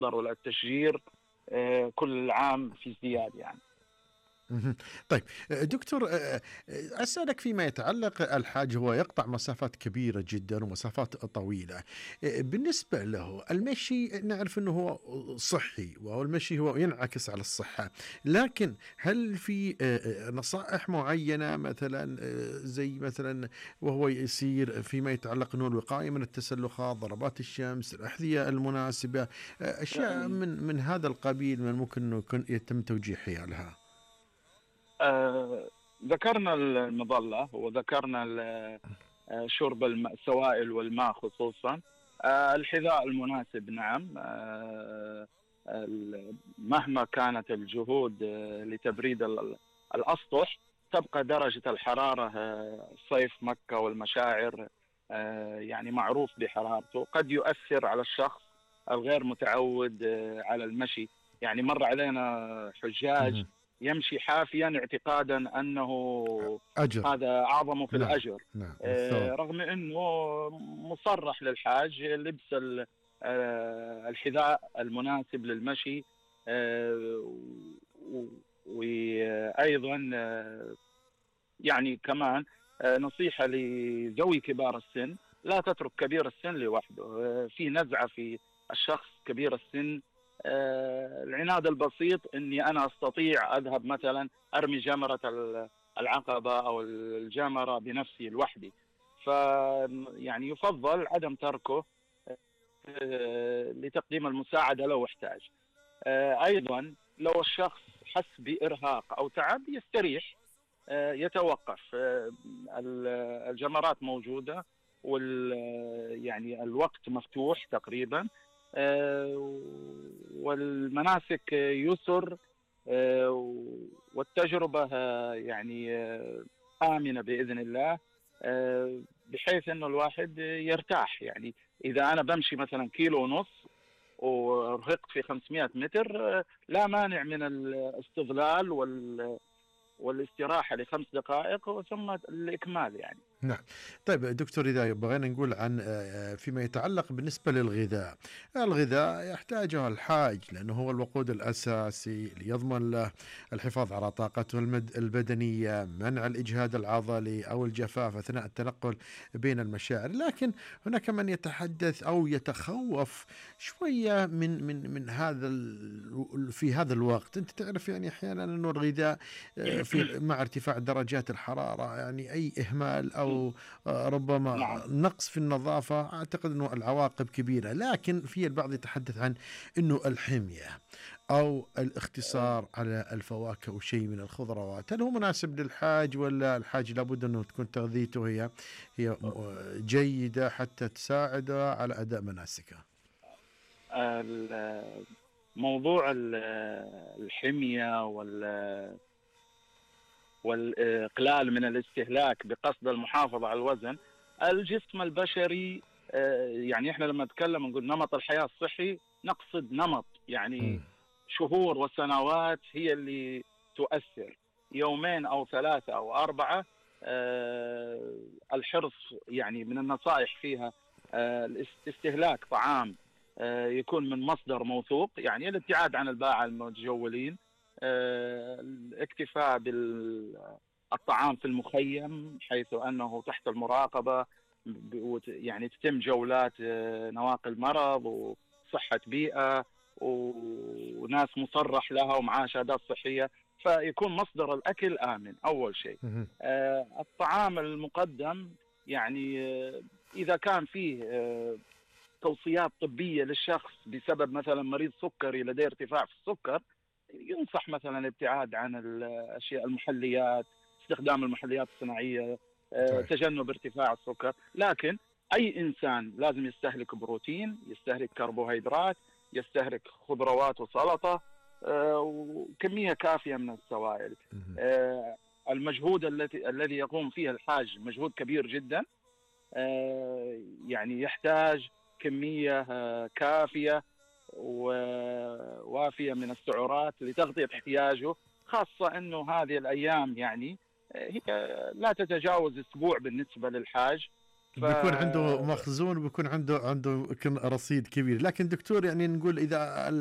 والتشجير كل عام في ازدياد يعني. مهم. طيب دكتور، أسألك فيما يتعلق الحاج هو يقطع مسافات كبيرة جدا ومسافات طويلة. بالنسبة له المشي نعرف أنه هو صحي، وهو المشي هو ينعكس على الصحة، لكن هل في نصائح معينة مثلا زي مثلا وهو يسير فيما يتعلق أنه الوقاية من التسلخات، ضربات الشمس، الأحذية المناسبة، أشياء من هذا القبيل من ممكن أنه يتم توجيه حيالها؟ ذكرنا المظلة وذكرنا شرب السوائل والماء خصوصا. الحذاء المناسب نعم. مهما كانت الجهود لتبريد الأسطح، تبقى درجة الحرارة صيف مكة والمشاعر يعني معروف بحرارته، قد يؤثر على الشخص الغير متعود على المشي. يعني مر علينا حجاج مهم. يمشي حافيا اعتقادا أنه أجر. هذا أعظم في نعم. الأجر، نعم والثواب. رغم أنه مصرح للحاج لبس الحذاء المناسب للمشي. وأيضا يعني كمان نصيحة لذوي كبار السن: لا تترك كبير السن لوحده. في نزعة في الشخص كبير السن، العناد البسيط اني انا استطيع اذهب مثلا ارمي جمرة العقبة او الجمرة بنفسي لوحدي. ف يعني يفضل عدم تركه لتقديم المساعدة لو احتاج. ايضا لو الشخص حس بارهاق او تعب يستريح، يتوقف. الجمرات موجودة وال يعني الوقت مفتوح تقريبا، والمناسك يسر، والتجربة يعني آمنة بإذن الله، بحيث أنه الواحد يرتاح. يعني إذا أنا بمشي مثلا كيلو ونص ورهقت في 500 متر، لا مانع من الاستظلال والاستراحة ل5 دقائق ثم الإكمال يعني. نعم. طيب دكتور، إذا بغينا نقول عن فيما يتعلق بالنسبة للغذاء، الغذاء يحتاجه الحاج لأنه هو الوقود الأساسي ليضمن له الحفاظ على طاقته البدنية، منع الإجهاد العضلي أو الجفاف أثناء التنقل بين المشاعر. لكن هناك من يتحدث أو يتخوف شوية من هذا في هذا الوقت. أنت تعرف يعني أحيانا أنه الغذاء في مع ارتفاع درجات الحرارة يعني أي إهمال أو ربما نعم. نقص في النظافة، أعتقد أنه العواقب كبيرة. لكن في البعض يتحدث عن أنه الحمية أو الاختصار على الفواكه وشيء من الخضروات، هل هو مناسب للحاج، ولا الحاج لابد أنه تكون تغذيته هي جيدة حتى تساعده على أداء مناسكه؟ موضوع الحمية والإقلال من الاستهلاك بقصد المحافظة على الوزن. الجسم البشري يعني احنا لما نتكلم نقول نمط الحياة الصحي، نقصد نمط يعني شهور وسنوات هي اللي تؤثر. يومين أو 3 أو 4 الحرص يعني من النصائح فيها استهلاك طعام يكون من مصدر موثوق، يعني الابتعاد عن الباعة المتجولين، الاكتفاء بالطعام في المخيم حيث أنه تحت المراقبة، يعني تتم جولات نواقل مرض وصحة بيئة وناس مصرح لها ومعها شهادات صحية، فيكون مصدر الأكل آمن أول شيء. الطعام المقدم يعني إذا كان فيه توصيات طبية للشخص بسبب مثلا مريض سكري لديه ارتفاع في السكر، ينصح مثلا الابتعاد عن الأشياء المحليات، استخدام المحليات الصناعية، طيب. تجنب ارتفاع السكر. لكن أي إنسان لازم يستهلك بروتين، يستهلك كربوهيدرات، يستهلك خضروات وسلطة، وكمية كافية من السوائل. المجهود الذي يقوم فيه الحاج مجهود كبير جدا، يعني يحتاج كمية كافية ووافية من السعرات لتغطية احتياجه، خاصة أنه هذه الأيام يعني هي لا تتجاوز أسبوع بالنسبة للحاج. ف بيكون عنده مخزون وبيكون عنده يمكن رصيد كبير. لكن دكتور يعني نقول إذا